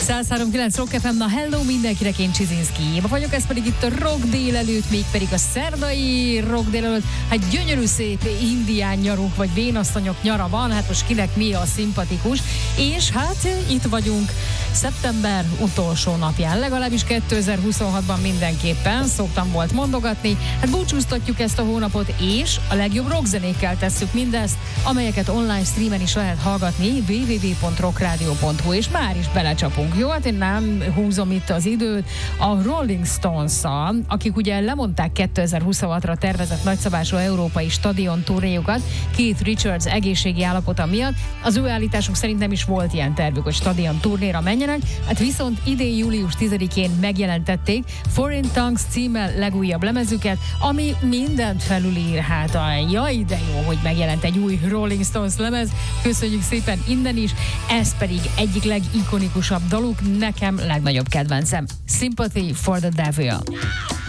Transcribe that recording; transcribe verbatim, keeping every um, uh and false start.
száz három kilenc Rock ef em, na hello mindenkinek, én Csizinszki Éva vagyok, ez pedig itt a Rock délelőtt, még pedig a szerdai Rock délelőtt. Hát gyönyörű szép indián nyarunk, vagy vénasztanyok nyara van, hát most kinek mi a szimpatikus, és hát itt vagyunk szeptember utolsó napján, legalábbis kétezer-huszonhatban mindenképpen, szoktam volt mondogatni, hát búcsúztatjuk ezt a hónapot, és a legjobb rockzenékkel tesszük mindezt, amelyeket online streamen is lehet hallgatni, double-u double-u double-u pont rockradio pont hu, és már is belecsapunk. Jó, hát én nem húzom itt az időt. A Rolling Stones-szal, akik ugye lemondták kétezer-huszonhatra tervezett nagyszabású európai stadion turnéjukat Keith Richards egészségi állapota miatt, az ő állításuk szerint nem is volt ilyen tervük, hogy stadion turnéra menjenek, hát viszont idén július tizedikén megjelentették Foreign Tongues címmel legújabb lemezüket, ami mindent felülír, hát a jaj, de jó, hogy megjelent egy új Rolling Stones lemez, köszönjük szépen innen is, ez pedig egyik legikonikusabb daluk, nekem legnagyobb kedvencem, Sympathy for the Devil.